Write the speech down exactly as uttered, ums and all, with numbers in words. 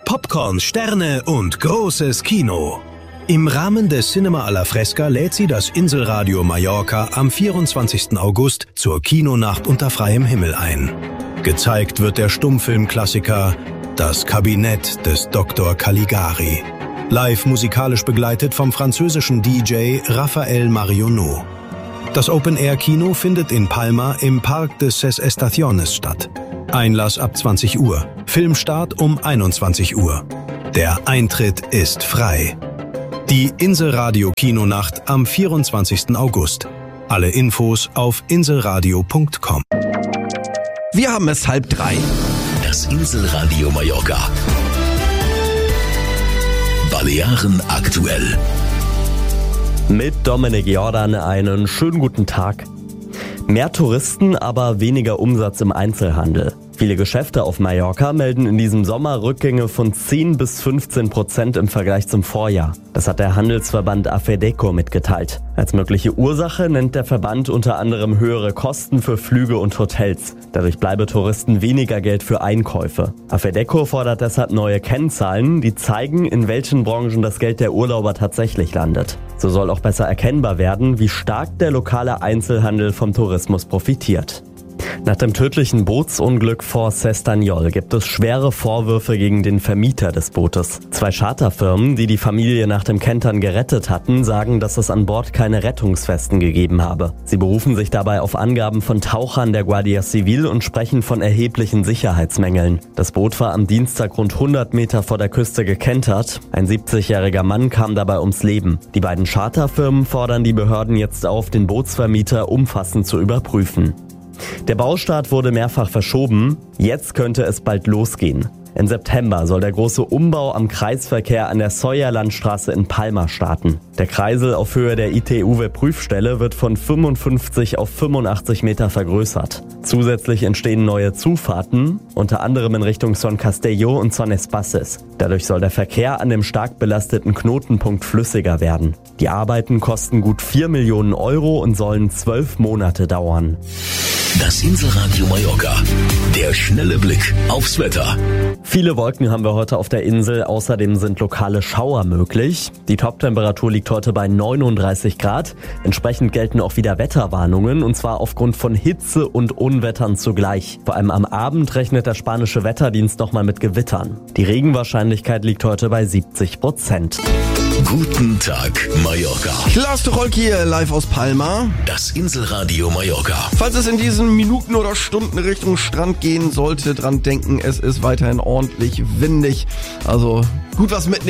Popcorn, Sterne und großes Kino. Im Rahmen des Cinema alla Fresca lädt sie das Inselradio Mallorca am vierundzwanzigsten August zur Kinonacht unter freiem Himmel ein. Gezeigt wird der Stummfilmklassiker Das Kabinett des Doktor Caligari. Live musikalisch begleitet vom französischen D J Raphael Marionneau. Das Open-Air-Kino findet in Palma im Park de Ses Estaciones statt. Einlass ab zwanzig Uhr, Filmstart um einundzwanzig Uhr. Der Eintritt ist frei. Die Inselradio-Kinonacht am vierundzwanzigsten August. Alle Infos auf inselradio punkt com. Wir haben es halb drei. Das Inselradio Mallorca. Balearen aktuell. Mit Dominik Jordan einen schönen guten Tag. Mehr Touristen, aber weniger Umsatz im Einzelhandel. Viele Geschäfte auf Mallorca melden in diesem Sommer Rückgänge von zehn bis fünfzehn Prozent im Vergleich zum Vorjahr. Das hat der Handelsverband AFEDECO mitgeteilt. Als mögliche Ursache nennt der Verband unter anderem höhere Kosten für Flüge und Hotels. Dadurch bleibe Touristen weniger Geld für Einkäufe. AFEDECO fordert deshalb neue Kennzahlen, die zeigen, in welchen Branchen das Geld der Urlauber tatsächlich landet. So soll auch besser erkennbar werden, wie stark der lokale Einzelhandel vom Tourismus profitiert. Nach dem tödlichen Bootsunglück vor Cestanyol gibt es schwere Vorwürfe gegen den Vermieter des Bootes. Zwei Charterfirmen, die die Familie nach dem Kentern gerettet hatten, sagen, dass es an Bord keine Rettungswesten gegeben habe. Sie berufen sich dabei auf Angaben von Tauchern der Guardia Civil und sprechen von erheblichen Sicherheitsmängeln. Das Boot war am Dienstag rund hundert Meter vor der Küste gekentert. Ein siebzigjähriger Mann kam dabei ums Leben. Die beiden Charterfirmen fordern die Behörden jetzt auf, den Bootsvermieter umfassend zu überprüfen. Der Baustart wurde mehrfach verschoben. Jetzt könnte es bald losgehen. Im September soll der große Umbau am Kreisverkehr an der Sawyer-Landstraße in Palma starten. Der Kreisel auf Höhe der I T U W-Prüfstelle wird von fünfundfünfzig auf fünfundachtzig Meter vergrößert. Zusätzlich entstehen neue Zufahrten, unter anderem in Richtung Son Castelló und Son Espaces. Dadurch soll der Verkehr an dem stark belasteten Knotenpunkt flüssiger werden. Die Arbeiten kosten gut vier Millionen Euro und sollen zwölf Monate dauern. Das Inselradio Mallorca. Der schnelle Blick aufs Wetter. Viele Wolken haben wir heute auf der Insel. Außerdem sind lokale Schauer möglich. Die Toptemperatur liegt heute bei neununddreißig Grad. Entsprechend gelten auch wieder Wetterwarnungen, und zwar aufgrund von Hitze und Unwettern zugleich. Vor allem am Abend rechnet der spanische Wetterdienst nochmal mit Gewittern. Die Regenwahrscheinlichkeit liegt heute bei siebzig Prozent. Guten Tag, Mallorca. Klaas Tucholk hier, live aus Palma. Das Inselradio Mallorca. Falls es in diesen Minuten oder Stunden Richtung Strand gehen sollte, dran denken, es ist weiterhin ordentlich windig. Also gut was mitnehmen.